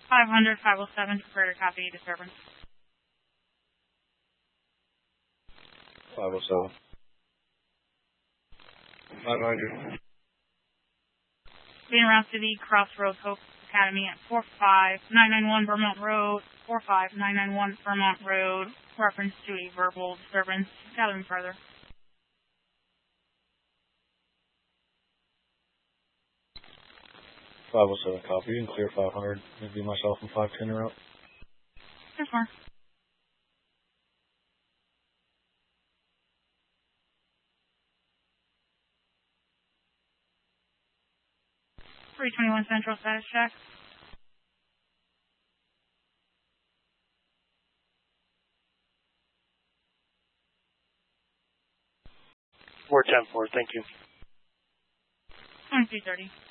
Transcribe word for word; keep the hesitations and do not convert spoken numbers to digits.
five hundred, five oh seven, further copy disturbance. five oh seven. five hundred. Being around City, Crossroads, Hope Academy at four five nine nine one Vermont Road, four five nine nine one Vermont Road, reference to a verbal disturbance. Gathering further. five oh seven copy, and clear five hundred. Maybe myself and five ten are out. There's more. three twenty-one Central, status check. four ten four, thank you. twenty-two thirty.